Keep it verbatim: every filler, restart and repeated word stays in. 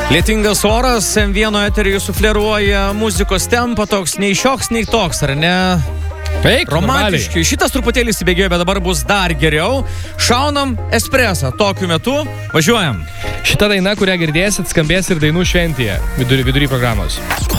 Lietingas oras, M vieno eterijų sufleruoja muzikos tempą, toks nei šioks, nei toks, ar ne? Eik, romantiški. normaliai. Šitas truputėlį įsibėgėjo, bet dabar bus dar geriau. Šaunam espresą. Tokiu metu važiuojam. Šita daina, kurią girdėsit, skambės ir dainų šventėje vidury, vidury programos.